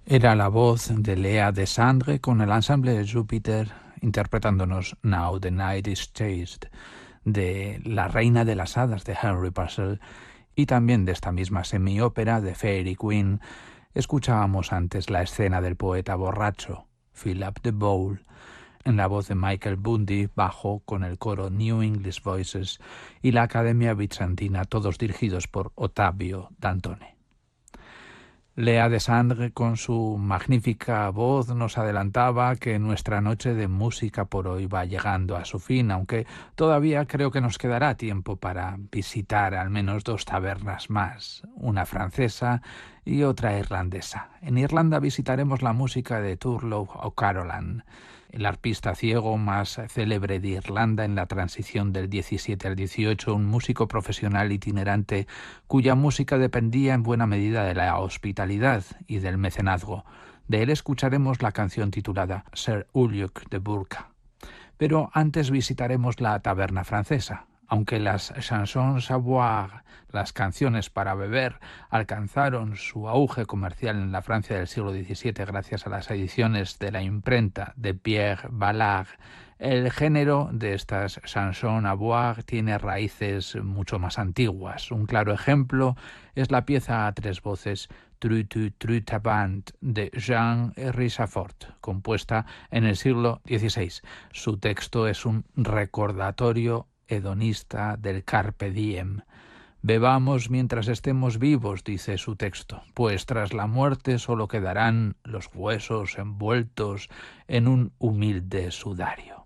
Era la voz de Léa Desandre con el ensamble de Júpiter interpretándonos Now the Night is Chased, de La Reina de las Hadas de Henry Purcell, y también de esta misma semiópera de Fairy Queen escuchábamos antes la escena del poeta borracho, Fill Up the Bowl, en la voz de Michael Bundy, bajo con el coro New English Voices y la Academia Bizantina, todos dirigidos por Ottavio Dantone. Léa Desandre, con su magnífica voz, nos adelantaba que nuestra noche de música por hoy va llegando a su fin, aunque todavía creo que nos quedará tiempo para visitar al menos 2 tabernas más, una francesa y otra irlandesa. En Irlanda visitaremos la música de Turlough O'Carolan, el arpista ciego más célebre de Irlanda en la transición del 17 al 18, un músico profesional itinerante cuya música dependía en buena medida de la hospitalidad y del mecenazgo. De él escucharemos la canción titulada Sir Ulric de Burke. Pero antes visitaremos la taberna francesa. Aunque las chansons à boire, las canciones para beber, alcanzaron su auge comercial en la Francia del siglo XVII gracias a las ediciones de la imprenta de Pierre Ballard, el género de estas chansons à boire tiene raíces mucho más antiguas. Un claro ejemplo es la pieza a 3 voces True Tabant de Jean Richafort, compuesta en el siglo XVI. Su texto es un recordatorio hedonista del carpe diem. Bebamos mientras estemos vivos, dice su texto, pues tras la muerte solo quedarán los huesos envueltos en un humilde sudario.